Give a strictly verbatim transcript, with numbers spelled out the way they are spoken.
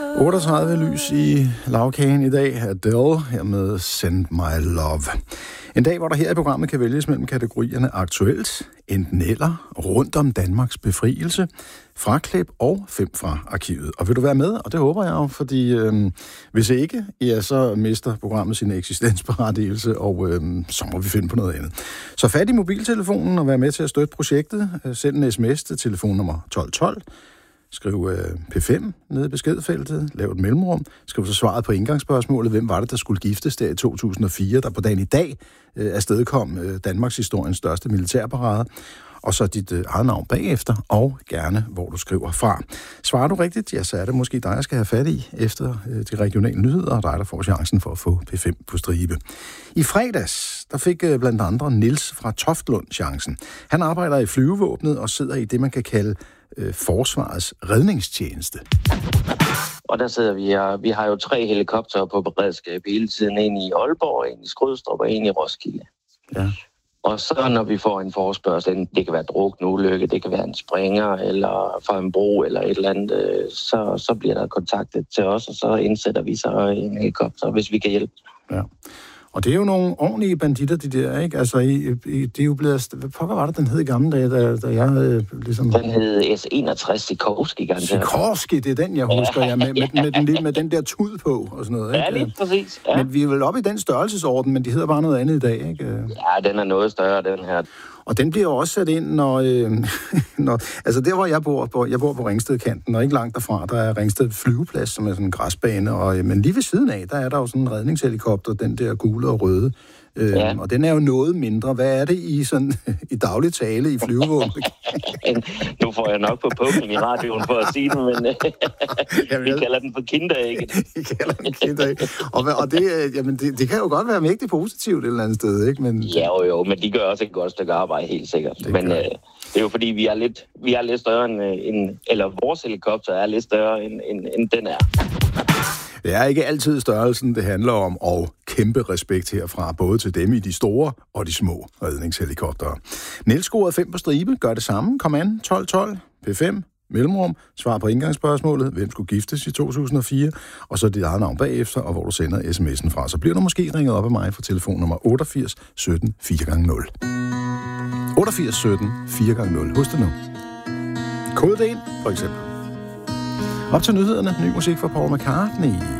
otteogtredive lys i lavkagen i dag. Adele her med Send My Love. En dag, hvor der her i programmet kan vælges mellem kategorierne aktuelt, enten eller, rundt om Danmarks befrielse, fraklip og fem fra arkivet. Og vil du være med? Og det håber jeg jo, fordi øh, hvis ikke, ja, så mister programmet sin eksistensberettigelse, og øh, så må vi finde på noget andet. Så fat i mobiltelefonen og vær med til at støtte projektet. Send en sms til telefonnummer tolv tolv. Skriv øh, P fem nede i beskedfeltet, lav et mellemrum, skriv så svaret på indgangsspørgsmålet, hvem var det, der skulle giftes der i to tusind og fire, der på dagen i dag øh, afstedkom øh, Danmarks historiens største militærparade, og så dit øh, eget navn bagefter, og gerne, hvor du skriver fra. Svarer du rigtigt, ja, så er det måske dig, jeg skal have fat i efter øh, de regionale nyheder, og dig, der får chancen for at få P fem på stribe. I fredags, der fik øh, blandt andre Niels fra Toftlund chancen. Han arbejder i flyvevåbnet og sidder i det, man kan kalde øh, Forsvarets redningstjeneste. Og der sidder vi her. Vi har jo tre helikoptere på beredskab hele tiden. En i Aalborg, en i Skrydstrup og en i Roskilde. Ja. Og så når vi får en forespørgsel, det kan være drukne ulykke, det kan være en springer, eller fra en bro, eller et eller andet, så, så bliver der kontaktet til os, og så indsætter vi så en helikopter, hvis vi kan hjælpe. Ja. Og det er jo nogle ordentlige banditter, de der, ikke? Altså, I, I, det er jo blevet... Hvad pokker var det, den hed i gamle dage, da, da jeg øh, ligesom... Den hed S enogtres Sikorsky, garanteret. Sikorsky, det er den, jeg husker, ja, med, med, med, den, med den der tud på og sådan noget, ikke? Ja, lige præcis. Ja. Men vi er vel oppe i den størrelsesorden, men de hedder bare noget andet i dag, ikke? Ja, den er noget større, den her. Og den bliver jo også sat ind, når, øh, når... Altså, der hvor jeg bor, på, jeg bor på Ringstedkanten, og ikke langt derfra, der er Ringsted flyveplads, som er sådan en græsbane, og, øh, men lige ved siden af, der er der jo sådan en redningshelikopter, den der gule og røde. Øh, ja. Og den er jo noget mindre. Hvad er det i sådan i daglig tale i flyvevåben? Nu får jeg nok på pumpen i radioen for at sige det, men øh, vi kalder den for kinderægget. Vi kalder den kinderægget. Og, og det, jamen, det, det kan jo godt være mægtigt positivt et eller andet sted, ikke? Men, ja, jo, jo, men de gør også et godt stykke arbejde, helt sikkert. Det men øh, det er jo fordi, vi er lidt, vi er lidt større end, end, eller vores helikopter er lidt større, end, end, end den er. Det er ikke altid størrelsen, det handler om, og kæmpe respekt herfra, både til dem i de store og de små redningshelikoptere. Niels scorede fem på stribe, gør det samme. Kom an, tolv tolv, P fem, mellemrum, svar på indgangsspørgsmålet, hvem skulle giftes i to tusind og fire, og så dit eget navn bagefter, og hvor du sender sms'en fra. Så bliver du måske ringet op af mig fra telefonnummer otteogfirs sytten fire gange nul. otteogfirs sytten fire gange nul. Husk det nu. Kode det ind, for eksempel. Op til nyhederne. Ny musik fra Paul McCartney.